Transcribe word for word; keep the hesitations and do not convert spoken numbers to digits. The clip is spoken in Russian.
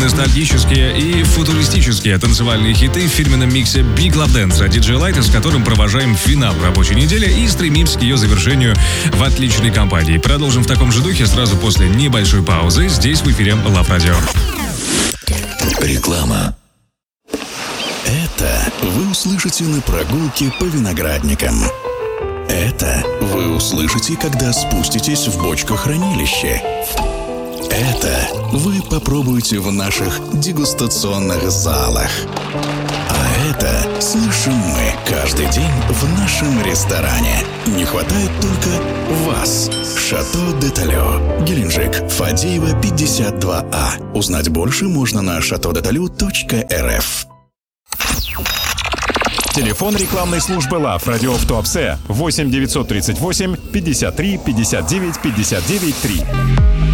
ностальгические и футуристические танцевальные хиты в фирменном миксе Big Love Dance от ди джей Light, с которым провожаем финал рабочей недели и стремимся к ее завершению в отличной компании. Продолжим в таком же духе сразу после небольшой паузы. Здесь в эфире Love Radio. Реклама. Это вы услышите на прогулке по виноградникам. Это вы услышите, когда спуститесь в бочкохранилище. Это вы попробуете в наших дегустационных залах. А это слышим мы каждый день в нашем ресторане. Не хватает только вас. Шато де Талё, Геленджик, Фадеева, пятьдесят два А. Узнать больше можно на шато де талё точка эр эф. Телефон рекламной службы Love Radio в Туапсе восемь девятьсот тридцать восемь пятьдесят три пятьдесят девять пятьдесят девять три.